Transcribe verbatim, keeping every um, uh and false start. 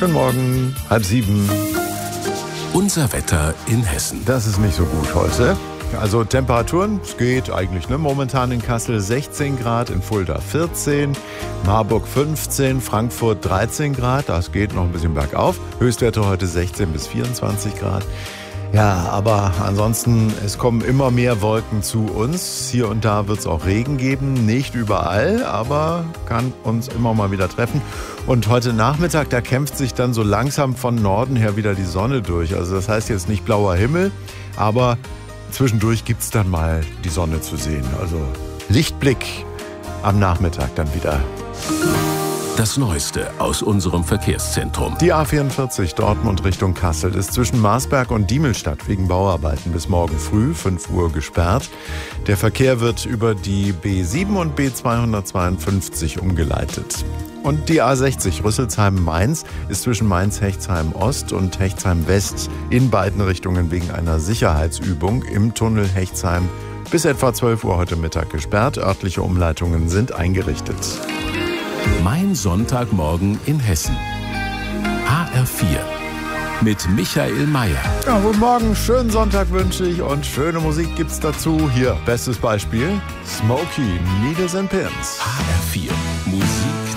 Schönen Morgen, halb sieben. Unser Wetter in Hessen. Das ist nicht so gut heute. Also Temperaturen, es geht eigentlich, ne? Momentan in Kassel sechzehn Grad, in Fulda vierzehn, Marburg fünfzehn, Frankfurt dreizehn Grad, das geht noch ein bisschen bergauf. Höchstwerte heute sechzehn bis vierundzwanzig Grad. Ja, aber ansonsten, es kommen immer mehr Wolken zu uns. Hier und da wird es auch Regen geben, nicht überall, aber kann uns immer mal wieder treffen. Und heute Nachmittag, da kämpft sich dann so langsam von Norden her wieder die Sonne durch. Also das heißt jetzt nicht blauer Himmel, aber zwischendurch gibt es dann mal die Sonne zu sehen. Also Lichtblick am Nachmittag dann wieder. Das Neueste aus unserem Verkehrszentrum. Die A vierundvierzig Dortmund Richtung Kassel ist zwischen Marsberg und Diemelstadt wegen Bauarbeiten bis morgen früh, fünf Uhr, gesperrt. Der Verkehr wird über die B sieben und B zweihundertzweiundfünfzig umgeleitet. Und die A sechzig Rüsselsheim-Mainz ist zwischen Mainz-Hechtsheim-Ost und Hechtsheim-West in beiden Richtungen wegen einer Sicherheitsübung im Tunnel Hechtsheim bis etwa zwölf Uhr heute Mittag gesperrt. Örtliche Umleitungen sind eingerichtet. Mein Sonntagmorgen in Hessen. H R vier mit Michael Mayer. Ja, guten Morgen, schönen Sonntag wünsche ich und schöne Musik gibt's dazu. Hier, bestes Beispiel, Smokey, Needles and Pins. H R vier Musik